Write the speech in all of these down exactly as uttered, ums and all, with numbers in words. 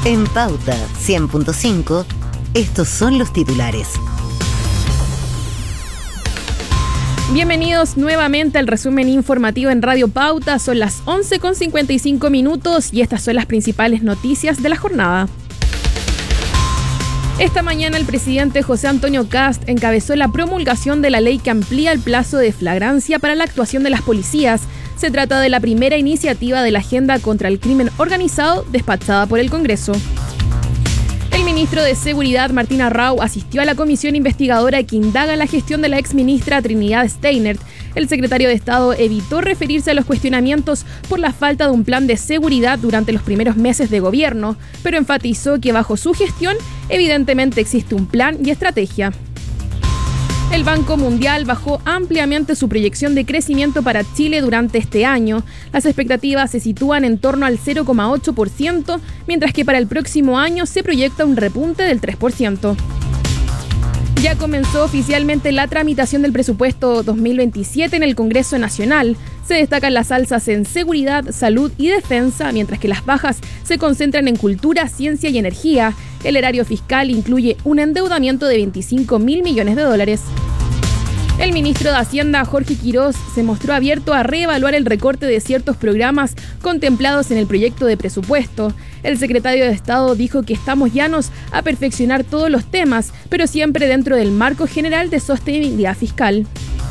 En Pauta cien punto cinco, estos son los titulares. Bienvenidos nuevamente al resumen informativo en Radio Pauta. Son las once con cincuenta y cinco minutos y estas son las principales noticias de la jornada. Esta mañana el presidente José Antonio Kast encabezó la promulgación de la ley que amplía el plazo de flagrancia para la actuación de las policías. Se trata de la primera iniciativa de la Agenda contra el Crimen Organizado despachada por el Congreso. El ministro de Seguridad, Martín Arrau, asistió a la comisión investigadora que indaga la gestión de la exministra Trinidad Steinert. El secretario de Estado evitó referirse a los cuestionamientos por la falta de un plan de seguridad durante los primeros meses de gobierno, pero enfatizó que bajo su gestión evidentemente existe un plan y estrategia. El Banco Mundial bajó ampliamente su proyección de crecimiento para Chile durante este año. Las expectativas se sitúan en torno al cero coma ocho por ciento, mientras que para el próximo año se proyecta un repunte del tres por ciento. Ya comenzó oficialmente la tramitación del presupuesto dos mil veintisiete en el Congreso Nacional. Se destacan las alzas en seguridad, salud y defensa, mientras que las bajas se concentran en cultura, ciencia y energía. El erario fiscal incluye un endeudamiento de veinticinco mil millones de dólares. El ministro de Hacienda, Jorge Quirós, se mostró abierto a reevaluar el recorte de ciertos programas contemplados en el proyecto de presupuesto. El secretario de Estado dijo que estamos llanos a perfeccionar todos los temas, pero siempre dentro del marco general de sostenibilidad fiscal.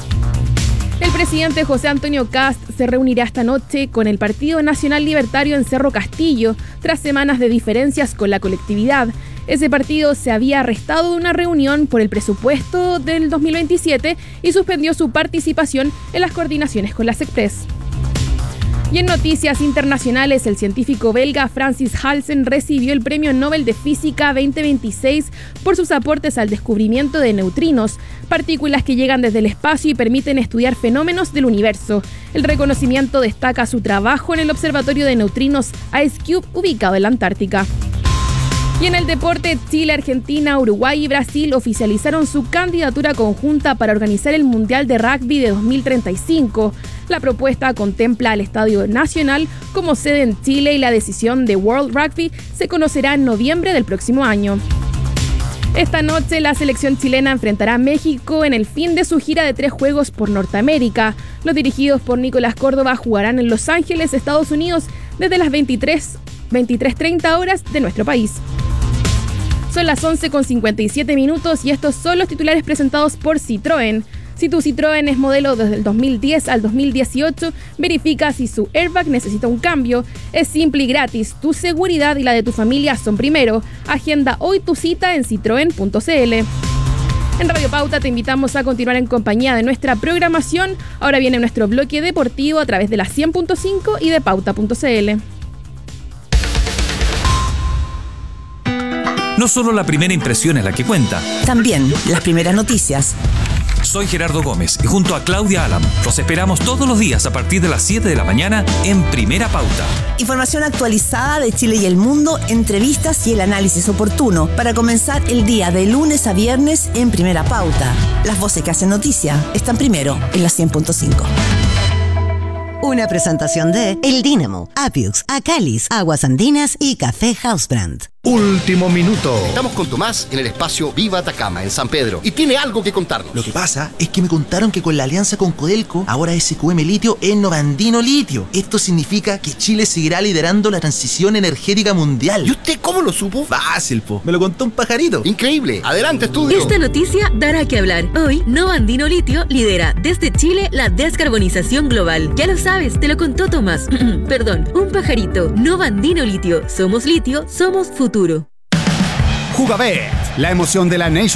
El presidente José Antonio Kast se reunirá esta noche con el Partido Nacional Libertario en Cerro Castillo, tras semanas de diferencias con la colectividad. Ese partido se había arrestado de una reunión por el presupuesto del dos mil veintisiete y suspendió su participación en las coordinaciones con las Express. Y en noticias internacionales, el científico belga Francis Halsen recibió el Premio Nobel de Física veinte veintiséis por sus aportes al descubrimiento de neutrinos, partículas que llegan desde el espacio y permiten estudiar fenómenos del universo. El reconocimiento destaca su trabajo en el Observatorio de Neutrinos IceCube, ubicado en la Antártica. Y en el deporte, Chile, Argentina, Uruguay y Brasil oficializaron su candidatura conjunta para organizar el Mundial de Rugby de dos mil treinta y cinco. La propuesta contempla al Estadio Nacional como sede en Chile y la decisión de World Rugby se conocerá en noviembre del próximo año. Esta noche la selección chilena enfrentará a México en el fin de su gira de tres juegos por Norteamérica. Los dirigidos por Nicolás Córdoba jugarán en Los Ángeles, Estados Unidos, desde las veintitrés treinta horas de nuestro país. Son las once con cincuenta y siete minutos y estos son los titulares presentados por Citroën. Si tu Citroën es modelo desde el dos mil diez al dos mil dieciocho, verifica si su airbag necesita un cambio. Es simple y gratis. Tu seguridad y la de tu familia son primero. Agenda hoy tu cita en citroen punto c l. En Radio Pauta te invitamos a continuar en compañía de nuestra programación. Ahora viene nuestro bloque deportivo a través de la cien punto cinco y de pauta punto c l. No solo la primera impresión es la que cuenta. También las primeras noticias. Soy Gerardo Gómez y junto a Claudia Alam los esperamos todos los días a partir de las siete de la mañana en Primera Pauta. Información actualizada de Chile y el mundo, entrevistas y el análisis oportuno para comenzar el día de lunes a viernes en Primera Pauta. Las voces que hacen noticia están primero en la cien punto cinco. Una presentación de El Dínamo, Apiux, Acalis, Aguas Andinas y Café Housebrand. Último minuto. Estamos con Tomás en el espacio Viva Atacama, en San Pedro, y tiene algo que contarnos. Lo que pasa es que me contaron que con la alianza con Codelco, ahora S Q M Litio es Novandino Litio. Esto significa que Chile seguirá liderando la transición energética mundial. ¿Y usted cómo lo supo? Fácil, po. Me lo contó un pajarito. Increíble. Adelante, estudio. Esta noticia dará que hablar. Hoy, Novandino Litio lidera desde Chile la descarbonización global. Ya lo sabes, te lo contó Tomás. Perdón, un pajarito. Novandino Litio. Somos litio, somos futuro. Jugabet, la emoción de la Nation